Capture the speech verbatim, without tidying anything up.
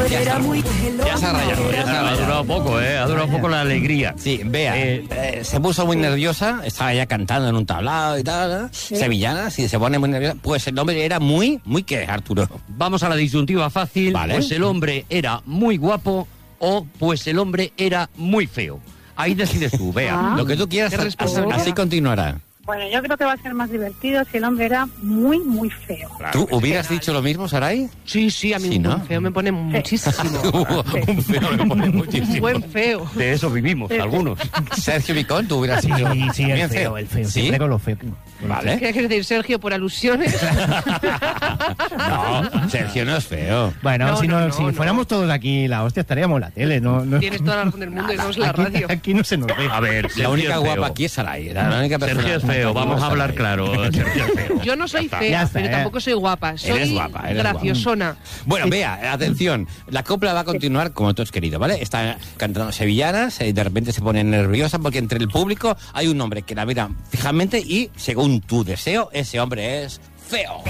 era muy... Ya se ha rayado, ya se ha Ha rayado. durado poco, ¿eh? Ha durado poco la alegría. Sí, vea, Eh, eh, se puso muy nerviosa, estaba ya cantando en un tablado y tal, ¿no? Sevillana, si se pone muy nerviosa, pues el hombre era muy, muy ¿qué, Arturo? Vamos a la disyuntiva fácil. Vale. Pues el hombre era muy guapo o pues el hombre era muy feo. Ahí decides tú, vea. Ah. Lo que tú quieras, ¿Qué así, respuesta? así continuará. Bueno, yo creo que va a ser más divertido si el hombre era muy, muy feo. ¿Tú hubieras dicho lo mismo, Saray? Sí, sí, a mí Sí, un ¿no? buen feo me pone muchísimo. Un feo me pone Un muchísimo. buen feo. De eso vivimos, algunos. Sergio Vicón, tú hubieras Sí, dicho. sí, el Bien feo, el feo. ¿Sí? Siempre con lo feo. Vale. ¿Qué quieres decir, Sergio, por alusiones? No, Sergio no es feo. Bueno, No, si, no, no, no, si no. fuéramos todos aquí, la hostia, estaríamos en la tele. No, no. Tienes toda la razón del mundo y estamos en la Aquí- radio. Aquí no se nos ve. A ver, La Sergio única es guapa feo. aquí es Saray. La única persona Sergio es feo, guapa vamos es a hablar Saray. claro. Sergio es feo. Yo no soy Ya está. fea, Ya está, pero eh. tampoco soy guapa. Soy Eres guapa, eres guapa. graciosona. Bueno, vea, atención, la copla va a continuar como tú has querido, ¿vale? Está cantando sevillanas y de repente se pone nerviosa porque entre el público hay un hombre que la mira fijamente y, según tu deseo, ese hombre es feo.